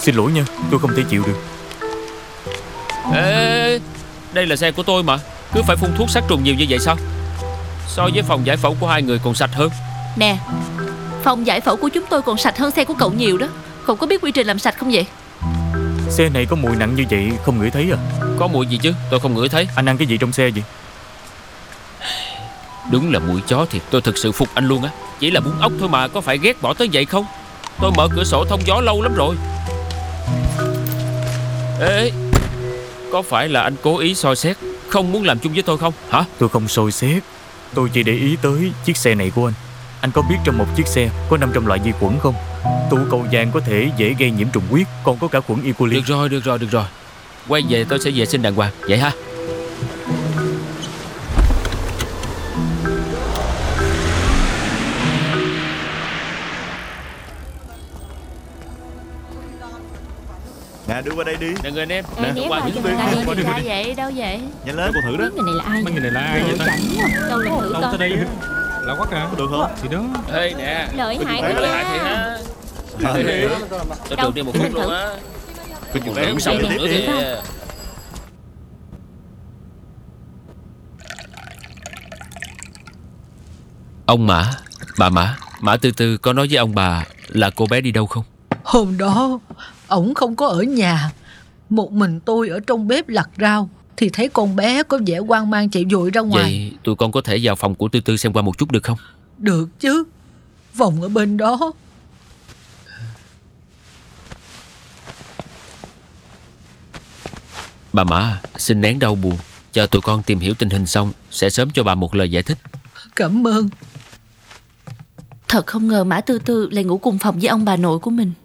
Xin lỗi nha, tôi không thể chịu được. Ê, đây là xe của tôi mà. Cứ phải phun thuốc sát trùng nhiều như vậy sao? So với phòng giải phẫu của hai người còn sạch hơn. Nè, phòng giải phẫu của chúng tôi còn sạch hơn xe của cậu nhiều đó. Cậu có biết quy trình làm sạch không vậy? Xe này có mùi nặng như vậy không ngửi thấy à? Có mùi gì chứ, tôi không ngửi thấy. Anh ăn cái gì trong xe vậy? Đúng là mùi chó thiệt, tôi thực sự phục anh luôn á. Chỉ là bún ốc thôi mà, có phải ghét bỏ tới vậy không? Tôi mở cửa sổ thông gió lâu lắm rồi. Ê, có phải là anh cố ý soi xét, không muốn làm chung với tôi không, hả? Tôi không soi xét, tôi chỉ để ý tới chiếc xe này của anh. Anh có biết trong một chiếc xe có 500 loại vi khuẩn không? Tụ cầu vàng có thể dễ gây nhiễm trùng huyết, còn có cả khuẩn E. coli. Được rồi. Quay về tôi sẽ vệ sinh đàng hoàng, vậy ha? Nè, đưa qua đây đi. Nè người anh em, Nè, qua cho những người ta qua đi, đi, người qua ta đi. vậy, đâu vậy? Nhanh lên, con thử đó. Biết người này là ai? Mấy người này là ai vậy ta? Đâu là thử Đâu coi. tới đây lạ quá cả. Có được không? Thì đó. Ê nè, Lợi hại Lợi quá hại thiệt nha. ha. Cho Đâu, trường đi một mình phút luôn thử. á. Có chuyện Còn lớn xong sao nữa tiếp đi. thì ông Mã, bà Mã Tư Tư có nói với ông bà là cô bé đi đâu không? Hôm đó ổng không có ở nhà, một mình tôi ở trong bếp lặt rau thì thấy con bé có vẻ hoang mang chạy vội ra ngoài. Vậy tụi con có thể vào phòng của Tư Tư xem qua một chút được không? Được chứ, phòng ở bên đó. Bà Mã xin nén đau buồn, cho tụi con tìm hiểu tình hình xong sẽ sớm cho bà một lời giải thích. Cảm ơn. Thật không ngờ Mã Tư Tư lại ngủ cùng phòng với ông bà nội của mình.